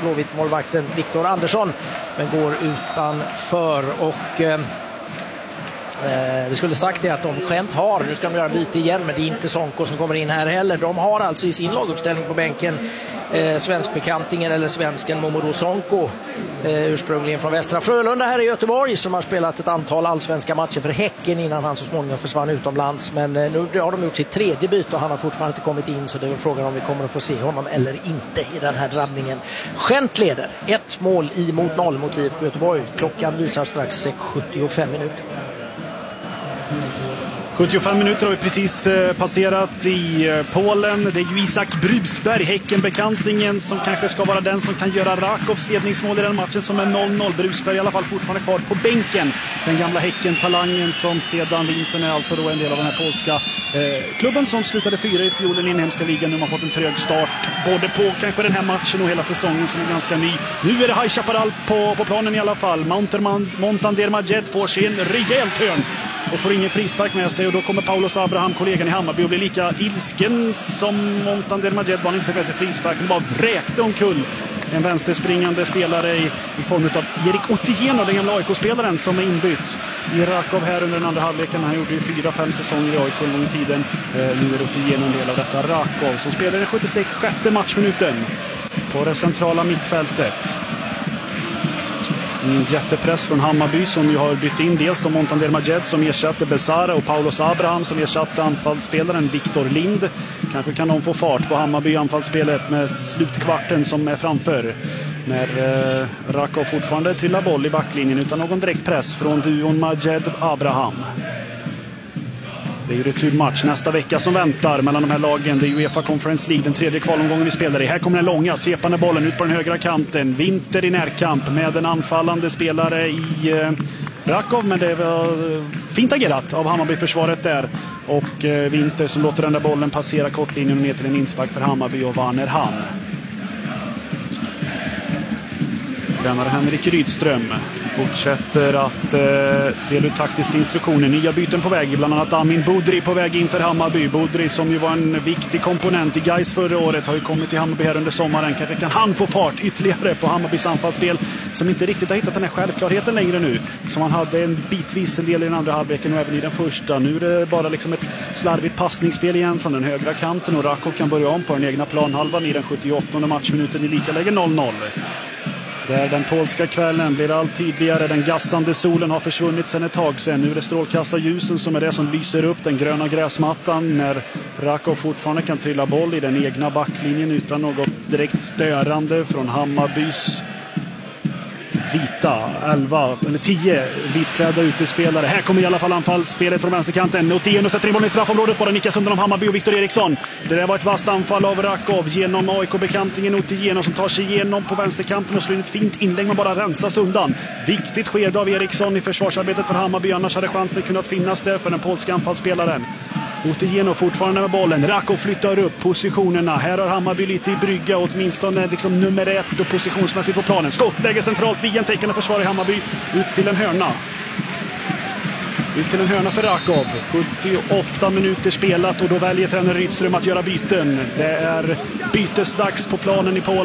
Blåvitt-målvakten Viktor Andersson, men går utanför. Och vi skulle sagt det att de skämt har, nu ska de göra byte igen, men det är inte Sonko som kommer in här heller. De har alltså i sin laguppställning på bänken svenskbekantingen eller svensken Momodou Sonko, ursprungligen från Västra Frölunda här i Göteborg, som har spelat ett antal allsvenska matcher för Häcken innan han så småningom försvann utomlands. Men nu har de gjort sitt tredje byte och han har fortfarande inte kommit in, så det är väl frågan om vi kommer att få se honom eller inte i den här drabbningen. Gent leder 1-0 mot 0 mot IFK Göteborg. Klockan visar strax 75 minuter. 75 minuter har vi precis passerat i Polen. Det är ju Isak Brusberg, Häckenbekantingen, som kanske ska vara den som kan göra Rakovs ledningsmål i den matchen som är 0-0. Brusberg i alla fall fortfarande kvar på bänken. Den gamla Häcken-talangen som sedan vintern är alltså då en del av den här polska klubben som slutade 4 i fjol i den inhemska ligan. Nu har man fått en trög start både på kanske den här matchen och hela säsongen som är ganska ny. Nu är det High Chaparral på planen i alla fall. Montander Majed får sin rejäl törn och får ingen frispark med sig, och då kommer Paulos Abraham, kollegan i Hammarby, och blir lika ilsken som Montander Majed. Var han inte fick med sig frisparken, bara vräkte omkull en vänsterspringande spelare i form av Erik Otieno, den gamla AIK-spelaren som är inbytt i Rakov här under den andra halvleken. Han gjorde ju 4-5 säsonger i AIK en gång i tiden. Nu är Otieno en del av detta Rakov som spelar den 76:e matchminuten på det centrala mittfältet. En jättepress från Hammarby som ju har bytt in dels då Montander Majed som ersatte Besara och Paulos Abraham som ersatte anfallsspelaren Viktor Lind. Kanske kan de få fart på Hammarby anfallsspelet med slutkvarten som är framför. När Rakov fortfarande trillar boll i backlinjen utan någon direkt press från duon Majed-Abraham. Det är ju returmatch nästa vecka som väntar mellan de här lagen. Det är UEFA Conference League, den tredje kvalomgången vi spelar i. Här kommer den långa, svepande bollen ut på den högra kanten. Winter i närkamp med en anfallande spelare i Rakov, men det var fint agerat av Hammarby-försvaret där. Och Winter som låter den där bollen passera kortlinjen ner till en inspark för Hammarby och Warner Hahn. Tränare Henrik Rydström fortsätter att dela ut taktiska instruktioner. Nya byten på väg, bland annat Amin Budri på väg in för Hammarby. Budri som ju var en viktig komponent i Gais förra året har ju kommit till Hammarby här under sommaren. Kanske kan han få fart ytterligare på Hammarbys anfallsspel som inte riktigt har hittat den här självklarheten längre nu. Som han hade en bitvis en del i den andra halvleken och även i den första. Nu är det bara liksom ett slarvigt passningsspel igen från den högra kanten och Rakov kan börja om på den egna planhalvan i den 78:e matchminuten i likaläge 0-0. Där den polska kvällen blir allt tydligare. Den gassande solen har försvunnit sedan ett tag sedan. Nu är det strålkastarljusen som är det som lyser upp den gröna gräsmattan när Rakov fortfarande kan trilla boll i den egna backlinjen utan något direkt störande från Hammarbys vita 11 eller 10 vitklädda utespelare. Här kommer i alla fall anfallsspelet från vänsterkanten. Otieno sätter in bollen i straffområdet, bara nickas undan av Hammarby och Viktor Eriksson. Det där var ett vasst anfall av Rakov genom AIK-bekantingen Otieno som tar sig igenom på vänsterkanten och slår in ett fint inlägg men bara rensas undan. Viktigt skede av Eriksson i försvarsarbetet för Hammarby, annars hade chansen kunnat finnas där för den polska anfallsspelaren. Otieno fortfarande med bollen. Rakov flyttar upp positionerna. Här har Hammarby lite i brygga, åtminstone liksom nummer 1 och positionsmässigt på planen. Skottläge centralt, Viggen täckande försvar i Hammarby. Ut till en hörna. Ut till en hörna för Rakov. 78 minuter spelat och då väljer tränare Rydström att göra byten. Det är bytesdags på planen i Polen.